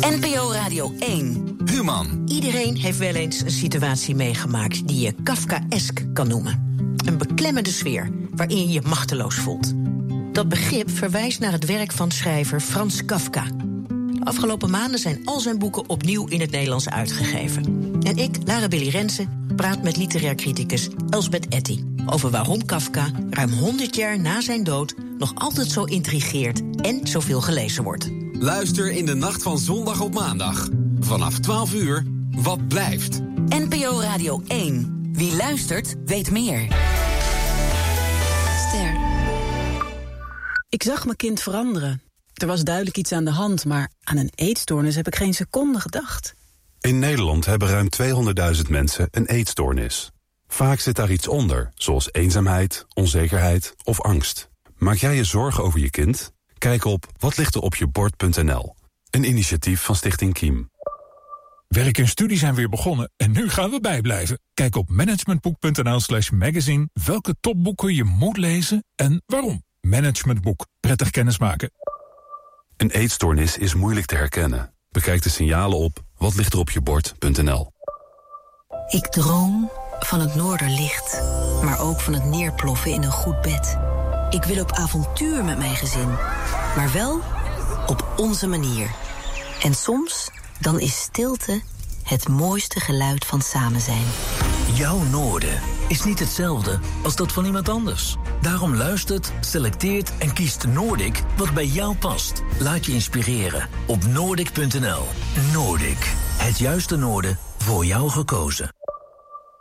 NPO Radio 1. Human. Iedereen heeft wel eens een situatie meegemaakt die je Kafkaesk kan noemen. Een beklemmende sfeer waarin je je machteloos voelt. Dat begrip verwijst naar het werk van schrijver Frans Kafka. De afgelopen maanden zijn al zijn boeken opnieuw in het Nederlands uitgegeven. En ik, Lara Billy Rensen, praat met literair criticus Elsbeth Etty over waarom Kafka ruim 100 jaar na zijn dood nog altijd zo intrigeert en zoveel gelezen wordt. Luister in de nacht van zondag op maandag. Vanaf 12 uur, Wat blijft? NPO Radio 1. Wie luistert, weet meer. Ster. Ik zag mijn kind veranderen. Er was duidelijk iets aan de hand, maar aan een eetstoornis heb ik geen seconde gedacht. In Nederland hebben ruim 200.000 mensen een eetstoornis. Vaak zit daar iets onder, zoals eenzaamheid, onzekerheid of angst. Maak jij je zorgen over je kind? Kijk op watlichteropjebord.nl. Een initiatief van Stichting Kiem. Werk en studie zijn weer begonnen en nu gaan we bijblijven. Kijk op managementboek.nl/magazine welke topboeken je moet lezen en waarom. Managementboek. Prettig kennismaken. Een eetstoornis is moeilijk te herkennen. Bekijk de signalen op watlichteropjebord.nl. Ik droom van het noorderlicht, maar ook van het neerploffen in een goed bed. Ik wil op avontuur met mijn gezin, maar wel op onze manier. En soms, dan is stilte het mooiste geluid van samen zijn. Jouw noorden is niet hetzelfde als dat van iemand anders. Daarom luistert, selecteert en kiest Noordic wat bij jou past. Laat je inspireren op Noordic.nl. Noordic, het juiste noorden voor jou gekozen.